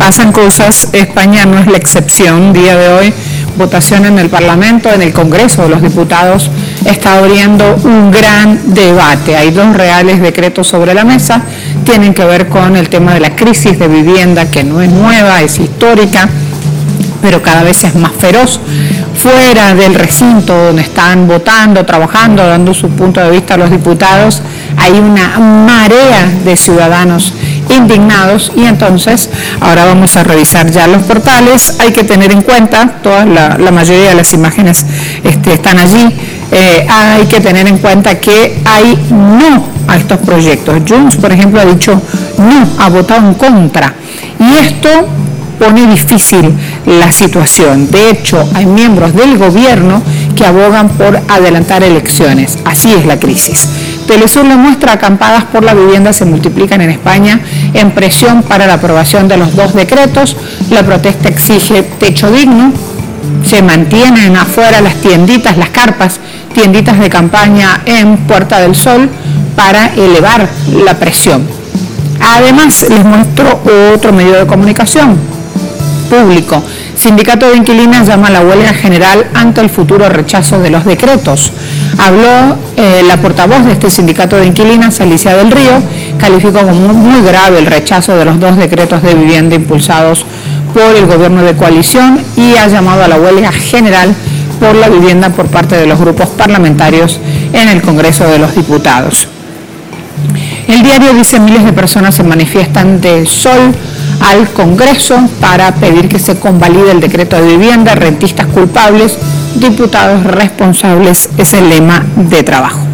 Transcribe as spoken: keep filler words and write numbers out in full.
pasan cosas, España no es la excepción. Día de hoy, votación en el Parlamento, en el Congreso de los Diputados, está abriendo un gran debate. Hay dos reales decretos sobre la mesa, tienen que ver con el tema de la crisis de vivienda, que no es nueva, es histórica, pero cada vez es más feroz. Fuera del recinto donde están votando, trabajando, dando su punto de vista a los diputados, hay una marea de ciudadanos indignados, y entonces ahora vamos a revisar ya los portales. Hay que tener en cuenta, toda la, la mayoría de las imágenes este, están allí, eh, hay que tener en cuenta que hay no a estos proyectos. Junts, por ejemplo, ha dicho no, ha votado en contra, y esto pone difícil la situación. De hecho, hay miembros del gobierno que abogan por adelantar elecciones. Así es la crisis. Telesur le muestra: acampadas por la vivienda se multiplican en España en presión para la aprobación de los dos decretos. La protesta exige techo digno. Se mantienen afuera las tienditas, las carpas, tienditas de campaña en Puerta del Sol para elevar la presión. Además, les muestro otro medio de comunicación público. Sindicato de inquilinas llama a la huelga general ante el futuro rechazo de los decretos. Habló eh, la portavoz de este sindicato de inquilinas, Alicia del Río, calificó como muy grave el rechazo de los dos decretos de vivienda impulsados por el gobierno de coalición, y ha llamado a la huelga general por la vivienda por parte de los grupos parlamentarios en el Congreso de los Diputados. El diario dice: miles de personas se manifiestan de Sol al Congreso para pedir que se convalide el decreto de vivienda. Rentistas culpables, diputados responsables, es el lema de trabajo.